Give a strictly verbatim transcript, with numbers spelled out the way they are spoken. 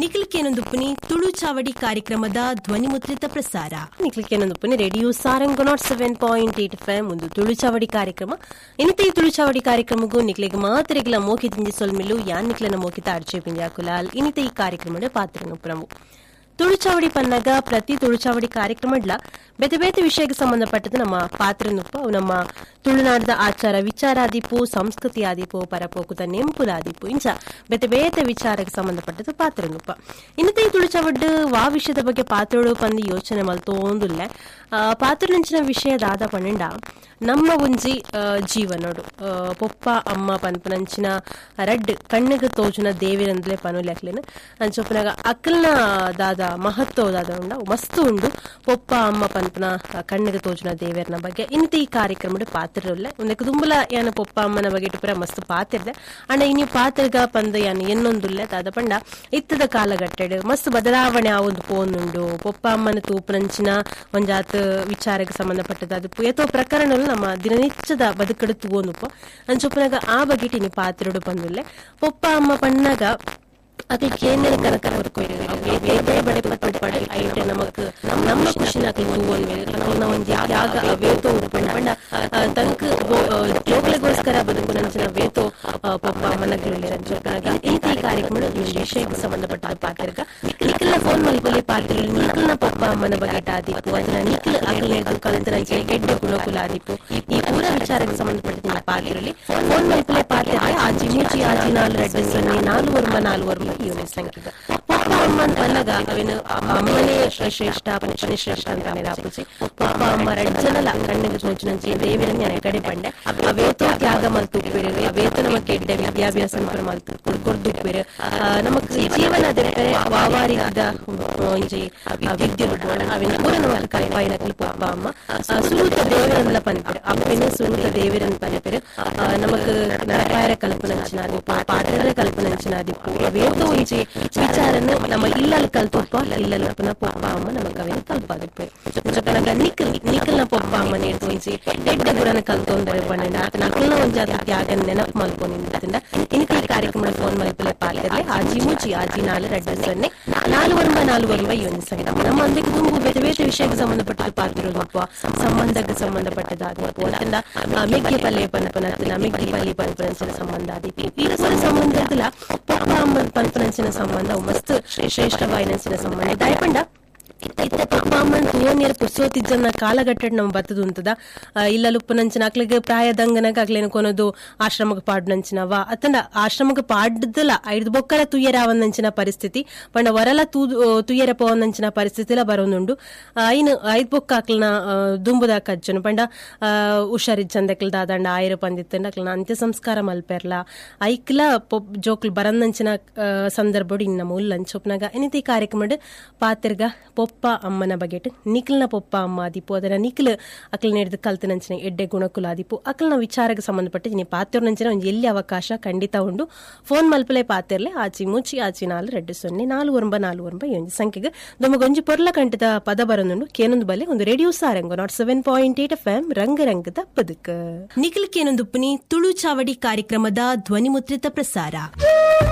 ನಿಖಿಲ್ಕೇನೊಂದುಪ್ಪನಿ ತುಳು ಚಾವಡಿ ಕಾರ್ಯಕ್ರಮದ ಧ್ವನಿಮುದ್ರಿತ ಪ್ರಸಾರ. ನಿಖಿಲ್ಕೇನೊಂದುಪ್ಪನಿ radio Sarang not seven point eight F M ಒಂದು ತುಳು ಚಾವಡಿ ಕಾರ್ಯಕ್ರಮ. ಇನ್ನಿತ ಈ ತುಳು ಚಾವಡಿ ಕಾರ್ಯಕ್ರಮಗೂ ನಿಕ್ಲೆಗೆ ಮಾತ್ರೆಗಳ ಮೋಕಿ ತಿಂಜಿ ಸೊಲ್ಮಿಲು ಯಾನ್ ನಿಕ್ಲನ ಮೋಕಿತ ಅರ್ಚೆ ಪಿಂಜಾ ಕುಲಾಲ್ ಇನ್ನಿತ ಈ ಕಾರ್ಯಕ್ರಮದ ಪಾತ್ರನುಪುರಮು ತುಳುಚಾವಡಿ ಪನ್ನಗ ಪ್ರತಿ ತುಳುಚಾವಡಿ ಕಾರ್ಯಕ್ರಮಡ್ಲ ಬೇತೆ ಬೇತೆ ವಿಷಯಕ್ಕೆ ಸಂಬಂಧಪಟ್ಟದ್ದು ನಮ್ಮ ಪಾತ್ರನುಪ್ಪ ನಮ್ಮ ತುಳುನಾಡದ ಆಚಾರ ವಿಚಾರ ಆದಿಪು ಸಂಸ್ಕೃತಿ ಆದಿಪು ಪರಪೋಕುತ ನೆಂಪುಲ ಆದಿಪು ಇಂಚ ಬೇತೆ ಬೇತೆ ವಿಚಾರಕ್ಕೆ ಸಂಬಂಧಪಟ್ಟದ್ದು ಪಾತ್ರನುಪ್ಪ. ಇನ್ನತೆ ಈ ತುಳುಚಾವಡ್ ವಾ ವಿಷಯದ ಬಗ್ಗೆ ಪಾತ್ರಗಳು ಪಂದು ಯೋಚನೆ ಮಲ್ತೋಂದುಲ್ಲ ಪಾತ್ರ ನಂಚಿನ ವಿಷಯದಾದ ಪನ್ನಂಡ ನಮ್ಮ ಒಂಜಿ ಜೀವನೋಡು ಪೊಪ್ಪ ಅಮ್ಮ ಪನ್ಪನಂಚಿನ ರಡ್ ಕಣ್ಣಿಗೆ ತೋಜುನ ದೇವಿರಂದ್ಲೆ ಪನುಲೆಕ್ಲೇನ ಅಂಚೊಪ್ಪನಾಗ ಅಕ್ಕಲ್ನ ದಾದ ಮಹತ್ವದಾದ ಉಂಡ ಮಸ್ತು ಉಂಡು ಪೊಪ್ಪ ಅಮ್ಮ ಪನ್ಪನ ಕಣ್ಣಿಗೆ ತೋಜುನ ದೇವಿಯರ್ನ ಬಗ್ಗೆ ಇನ್ನಿತ ಈ ಕಾರ್ಯಕ್ರಮದ ಪಾತ್ರಲ್ಲ ಒಂದಕ್ಕೆ ತುಂಬಲ ಯಾನ ಪೊಪ್ಪ ಅಮ್ಮನ ಬಗ್ಗೆ ಪುರ ಮಸ್ತ್ ಪಾತ್ರದೆ ಅಣ್ಣ ಇನಿ ಪಾತ್ರಗ ಪಂದ ಯಾನ ಎನ್ನೊಂದುಲ್ಲ ದಾದ ಪಂಡ ಇತ್ತದ ಕಾಲಘಟ್ಟಡ್ ಮಸ್ತ್ ಬದಲಾವಣೆ ಆ ಒಂದು ಪೋನುಂಡು ಪೊಪ್ಪ ಅಮ್ಮನ ತೂಪನಂಚಿನ ಒಂಜಾತ್ ವಿಚಾರಕ್ಕೆ ಸಂಬಂಧಪಟ್ಟದ ಅದು ಏತೋ ಪ್ರಕರಣಗಳು ನಮ್ಮ ದಿನನಿತ್ಯದ ಬದುಕಡು ತೂವೊಂದುಪ್ಪ ಅಂಚೊಪ್ಪನಾಗ ಆ ಬಗ್ಗೆ ಇನಿ ಪಾತ್ರಡು ಬಂದುಲ್ಲೆ ಪೊಪ್ಪ ಅಮ್ಮ ಪಣ್ಣಾಗ ಅದು ಕೇಂದ್ರ ಕರಕರ ನಮಕ್ ನಮ್ಮ ಖುಷಿನ ಒಂದು ಯಾಗ ವೇತೋ ಪಂಡ ತಂಕ್ ಜೋಕ್ಲೆಗೋಸ್ಕರ ಬದುಕು ನಂಚಿನ ವೇತೋ ಪೊಪ್ಪ ಅಮ್ಮನಗಳಿರಂಚೊಪ್ಪನಾಗ ಇಂಥ ಕಾರ್ಯಕ್ರಮ ವಿಷಯಕ್ಕೆ ಸಂಬಂಧಪಟ್ಟ ಪಾತ್ರಗ ನಿಖಿಲ್ನ ಫೋನ್ ಮಲ್ಪಲ್ಲಿ ಪಾತ್ರ ನಿಖಿಲ್ನ ಪೊಪ್ಪ ಅಮ್ಮನ ಬಗ್ಗೆ ಆದಿಪ್ಪು ಅದನ್ನ ನಿಖಿಲ್ ಅಗಲ್ ಕಲಿತರ ಗೆಡ್ಡೆ ಗುಣಕುಲ ಆದಿಪ್ಪು ಈ ಪೂರ ವಿಚಾರಕ್ಕೆ ಸಂಬಂಧಪಟ್ಟ ಪಾತ್ರದಲ್ಲಿ ಫೋನ್ ಮಲ್ಪಲೆ ಪಾತ್ರ ಆಜಿ ಮೂಚಿ ಆಜಿ ನಾಲ್ ರೆಡ್ ಸೊನ್ನೆ ನಾಲ್ಕು ವರ್ಮ ನಾಲ್ಕು ವರ್ಮ ಇವನೇ ಸಂಗೀತ ಪೊಪ್ಪ ಅಮ್ಮನ ಪನ್ನಗ ಅವೇನು ಅಮ್ಮನೇ ಶ್ರೇಷ್ಠ ಪಂಚನೇ ಶ್ರೇಷ್ಠ ಅಂತಾನೆ ರಾಪುಸಿ ಪೊಪ್ಪ ಅಮ್ಮ ರೆಡ್ ಜನಲ ಕಣ್ಣಿಗೆ ತೋಚಿನಂಚಿ ದೇವಿನ ಜ್ಞಾನ ಕಡೆ ಪಂಡೆ ಅವೇತೋ ತ್ಯಾಗ ಮಲ್ತುಪ್ಪೇರು ಅವೇತೋ ನಮಗೆ ಎಡ್ಡೆ ವಿದ್ಯಾಭ್ಯಾಸ ಮಲ್ತು ಕೊಡ್ದುಪ್ಪೇರು ನಮಕ್ ಜೀವನದ ವಾವಾರಿದ ಒಂಜಿ ವಿದ್ಯುತ್ ಅವಿನ ಪೂರ ನಮಕ್ ಕೈಪಾಯಿನಕಲು ಪೊಪ್ಪ ಅಮ್ಮ ಸುರೂತ ದೇವಿರನ್ಲ ಪನ್ಪೇರು ಅಪ್ಪೇನು ಸುರೂತ ದೇವಿರನ್ ಪನ್ಪೇರು ನಮಕ್ ನರಕಾಯರ ಕಲ್ಪನಂಚಿನಾದಿಪ್ಪು ಪಾಠದ ಕಲ್ಪನಂಚಿನಾದಿಪ್ಪು ಅವೇತೋ ಒಂಜಿ ವಿಚಾರನು ನಮ್ಮ ಇಲ್ಲಲ್ಲಿ ಕಲ್ತೊಪ್ಪ ಇಲ್ಲಲ್ಲ ಪೊಪ್ಪ ಅಮ್ಮ ನಮಕ್ ಅವೇನು ಕಲ್ಪಾದಿಪ್ಪೇರು ಜೊತೆನಾಗ ನಿಖಿಲ್ ನಿಖಿಲ್ನ ಪೊಪ್ಪ ಅಮ್ಮನ ಇರ್ತು ಒಂಜಿ ಎಡ್ಡ ಗುಡನ ಕಲ್ತೊಂದರೆ ಪಣ್ಣಂಡ ಆತನ ಅಕಲ್ನ ಒಂಜಾತ ತ್ಯಾಗ ನೆನಪು ಮಲ್ಕೊಂಡಿಂದ ಇನ್ನಿತ ಈ ಕಾರ್ಯಕ್ರಮದ ಫೋನ್ ಮಲ್ಪಲೆ ಪಾತ್ರಲೆ ಆಜಿ ಮೂಚಿ ಆಜಿ ನಾಲ್ ರೆಡ್ ಸೊನ್ನೆ ನಾಲ್ಕು ವರ್ಮ ನಾಲ್ಕು ವರ್ಮ ಇವನು ಸಂಗೀತ ನಮ್ಮ ಅಂದಕ್ಕೆ ತುಂಬು ಬೇತೆ ಬೇತೆ ವಿಷಯಕ್ಕೆ ಸಂಬಂಧಪಟ್ಟ ಪಾತ್ರದಪ್ಪ ಸಂಬಂಧಕ್ಕೆ ಸಂಬಂಧಪಟ್ಟದಾದಿಪ್ಪು ಅದನ್ನ ಮೆಗ್ಗೆ ಪಲ್ಲೆ ಪನ್ಪನತ್ತಿನ ಮೆಗ್ಗಿ ಪಲ್ಲಿ ಪನ್ಪನಂಚಿನ ಸಂಬಂಧ ಆದಿಪ್ಪು ಈ ಪೂರ ಸಂಬಂಧದಲ್ಲ ಪೊಪ್ಪ ಅಮ್ಮನ ಪನ್ಪನಂಚಿನ ಸಂಬಂಧ ಮಸ್ತ್ ಶ್ರೇಷ್ಠವಾಯಿನಂಚಿನ ಸಂಬಂಧ ದಾಯಪಂಡ ಇತ್ತ ಪೊಪ್ಪ ಅಮ್ಮನ ತುಯನೇರ ಪುಸೋತಿಜ್ಜನ ಕಾಲಘಟ್ಟಡ್ ನಮ್ ಬತ್ತದು ಅಂತದ ಇಲ್ಲ ಲುಪ್ಪನಂಚಿನ ಅಕ್ಲಿಗೆ ಪ್ರಾಯದಂಗನಗ ಅಕ್ಲೇನು ಕೊನೋದು ಆಶ್ರಮಕ್ಕೆ ಪಾಡ್ನಂಚಿನವ ಅತ್ತಂಡ ಆಶ್ರಮಕ್ಕೆ ಪಾಡ್ದಲ್ಲ ಐದು ಬೊಕ್ಕರ ತುಯ್ಯರಾವಂದಂಚಿನ ಪರಿಸ್ಥಿತಿ ಪಂಡ ವರಲ ತೂ ತುಯ್ಯರ ಪೋವಂದಂಚಿನ ಪರಿಸ್ಥಿತಿಲ ಬರೋನುಂಡು ಐನು ಐದು ಬೊಕ್ಕ ಅಕ್ಲನ ದುಂಬುದ ಕಜ್ಜನು ಪಂಡ ಹುಷಾರಿಜ್ಜಂದಕ್ಲ ದಾದಂಡ ಆಯ್ರ ಪಂದಿತ್ತಂಡ ಅಕ್ಲನ ಅಂತ್ಯ ಸಂಸ್ಕಾರ ಮಲ್ಪೆರ್ಲ ಐಕ್ಲ ಪೊಪ್ ಜೋಕ್ಲು ಬರಂದಂಚಿನ ಸಂದರ್ಭಡು ಇನ್ನ ಮುಲ್ಲಂಚೊಪ್ನಾಗ ಇನ್ನಿತ ಈ ಕಾರ್ಯಕ್ರಮಡ್ ಪಾತ್ರಗ ಪೊಪ್ಪ ಅಮ್ಮನ ಬಗೆಟ್ ನಿಖಿಲ್ನ ಪೊಪ್ಪ ಅಮ್ಮ ಆದಿಪ್ಪು ಅದರ ನಿಖಿಲ್ ಅಕ್ಲ ನಡೆದ ಕಲ್ತ ನಂಚಿನ ಎಡ್ಡೆ ಗುಣಕುಲ ಆದಿಪ್ಪು ಅಕ್ಲನ ವಿಚಾರಕ್ಕೆ ಸಂಬಂಧಪಟ್ಟ ನೀ ಪಾತ್ರ ನಂಚಿನ ಒಂದು ಎಲ್ಲಿ ಅವಕಾಶ ಖಂಡಿತ ಉಂಡು ಫೋನ್ ಮಲ್ಪಲೆ ಪಾತ್ರಲೆ ಆಚಿ ಮುಚ್ಚಿ ಆಚಿ ನಾಲ್ ರೆಡ್ ಸೊನ್ನೆ ನಾಲ್ಕು ವರ್ಮ ನಾಲ್ಕು ವರ್ಮ ಈ ಒಂದು ಸಂಖ್ಯೆಗೆ ನಮಗೊಂಜಿ ಪೊರ್ಲ ಕಂಠದ ಪದ ಬರೋನುಂಡು ಕೇನೊಂದು ಬಲೆ ಒಂದು radio Sarang not seven point eight F M ರಂಗರಂಗದ ಬದುಕ ನಿಖಿಲ್ ಕೇನೊಂದು ಪುನಿ ತುಳು ಚಾವಡಿ ಕಾರ್ಯಕ್ರಮದ ಧ್ವನಿಮುದ್ರಿತ ಪ್ರಸಾರ.